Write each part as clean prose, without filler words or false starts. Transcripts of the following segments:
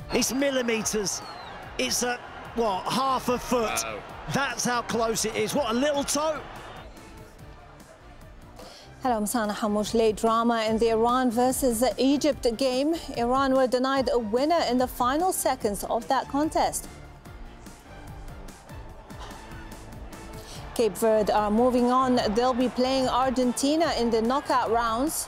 It's millimetres. It's what, half a foot? Wow. That's how close it is. What, a little toe? Hello, Msana Hamush. Late drama in the Iran versus Egypt game. Iran were denied a winner in the final seconds of that contest. Cape Verde are moving on. They'll be playing Argentina in the knockout rounds.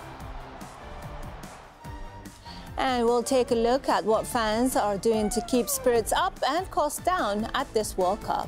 And we'll take a look at what fans are doing to keep spirits up and costs down at this World Cup.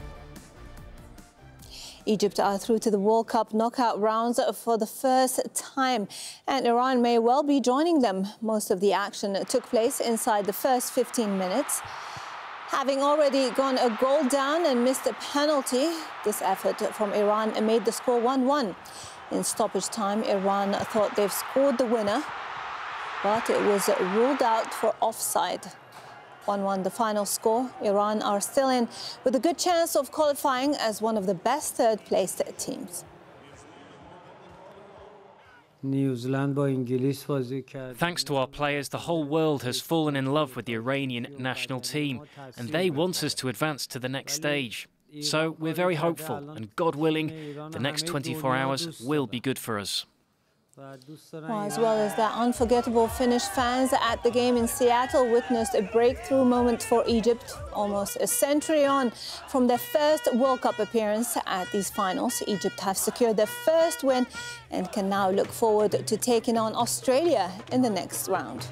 Egypt are through to the World Cup knockout rounds for the first time, and Iran may well be joining them. Most of the action took place inside the first 15 minutes. Having already gone a goal down and missed a penalty, this effort from Iran made the score 1-1. In stoppage time, Iran thought they've scored the winner, but it was ruled out for offside. 1-1 the final score. Iran are still in with a good chance of qualifying as one of the best third-placed teams. Thanks to our players, the whole world has fallen in love with the Iranian national team, and they want us to advance to the next stage. So we're very hopeful, and God willing, the next 24 hours will be good for us. Well, as well as that unforgettable finish, fans at the game in Seattle witnessed a breakthrough moment for Egypt. Almost a century on from their first World Cup appearance at these finals, Egypt have secured their first win and can now look forward to taking on Australia in the next round.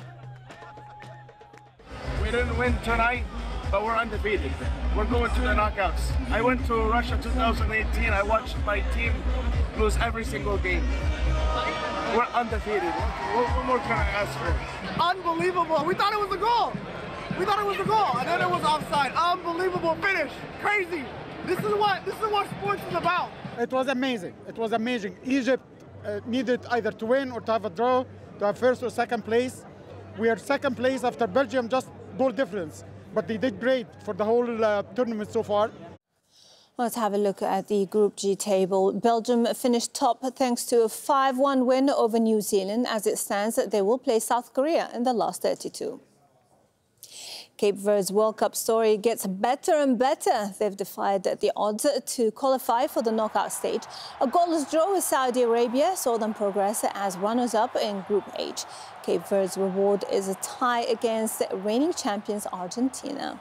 We didn't win tonight, but we're undefeated. We're going to the knockouts. I went to Russia 2018. I watched my team lose every single game. We're undefeated. What more can I ask for? Unbelievable. We thought it was a goal. We thought it was a goal, and then it was offside. Unbelievable finish. Crazy. This is what sports is about. It was amazing. It was amazing. Egypt needed either to win or to have a draw, to have first or second place. We are second place after Belgium, just goal difference. But they did great for the whole tournament so far. Let's have a look at the Group G table. Belgium finished top thanks to a 5-1 win over New Zealand. As it stands, they will play South Korea in the last 32. Cape Verde's World Cup story gets better and better. They've defied the odds to qualify for the knockout stage. A goalless draw with Saudi Arabia saw them progress as runners-up in Group H. Cape Verde's reward is a tie against reigning champions Argentina.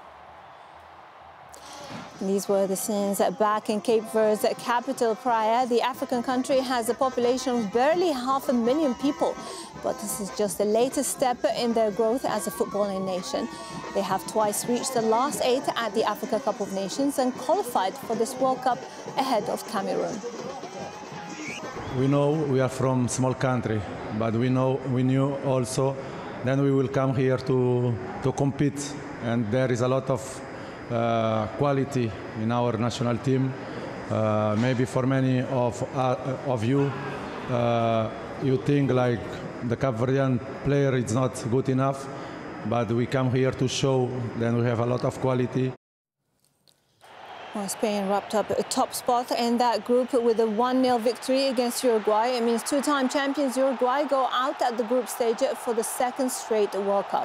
These were the scenes back in Cape Verde's capital, Praia. The African country has a population of barely 500,000 people, but this is just the latest step in their growth as a footballing nation. They have twice reached the last 8 at the Africa Cup of Nations and qualified for this World Cup ahead of Cameroon. We know we are from small country, but we knew also then we will come here to compete, and there is a lot of quality in our national team. Maybe for many of you, you think like the Cape Verdean player is not good enough, but we come here to show that we have a lot of quality. Well, Spain wrapped up a top spot in that group with a 1-0 victory against Uruguay. It means two-time champions Uruguay go out at the group stage for the second straight World Cup.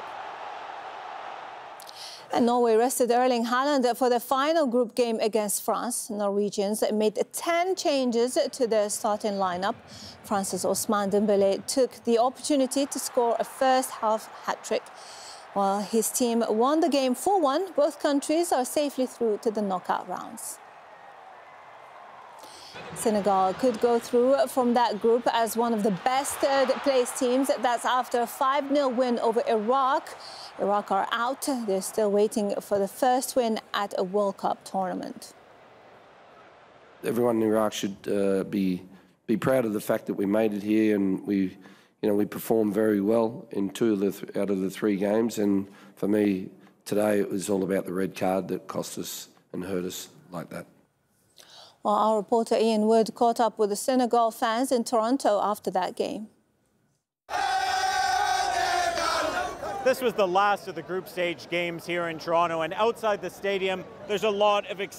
And Norway rested Erling Haaland for the final group game against France. Norwegians made 10 changes to their starting lineup. France's Ousmane Dembélé took the opportunity to score a first-half hat-trick. While his team won the game 4-1, both countries are safely through to the knockout rounds. Senegal could go through from that group as one of the best third-place teams. That's after a 5-0 win over Iraq. Iraq are out. They're still waiting for the first win at a World Cup tournament. Everyone in Iraq should be proud of the fact that we made it here, and we performed very well in 2 out of the 3 games. And for me, today it was all about the red card that cost us and hurt us like that. Well, our reporter Ian Wood caught up with the Senegal fans in Toronto after that game. This was the last of the group stage games here in Toronto, and outside the stadium, there's a lot of excitement.